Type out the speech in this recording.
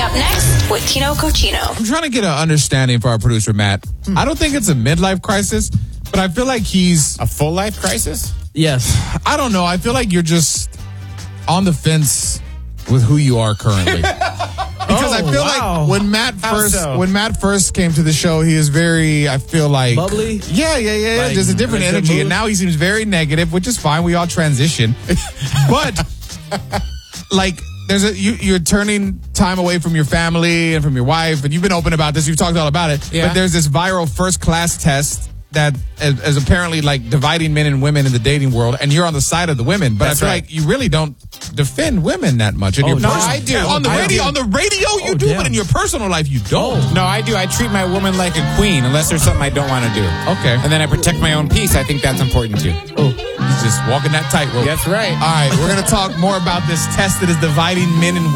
up next with Tino Cochino. I'm trying to get an understanding for our producer, Matt. I don't think it's a midlife crisis, but I feel like he's... A full life crisis? Yes. I don't know. I feel like you're just on the fence with who you are currently. Because I feel like when Matt first came to the show, he is very, I feel like... Bubbly? Yeah. Like, there's a different like energy. And now he seems very negative, which is fine. We all transition. But, like... You're turning time away from your family and from your wife, and you've been open about this. You've talked all about it. Yeah. But there's this viral first class test that is apparently like dividing men and women in the dating world, and you're on the side of the women. But That's I feel right. like you really don't defend women that much. No, I do. On the radio, on the radio you do, but in your personal life you don't. No, I do. I treat my woman like a queen unless there's something I don't want to do. Okay. And then I protect my own peace. I think that's important too. He's just walking that tightrope. That's right. All right, we're going to talk more about this test that is dividing men and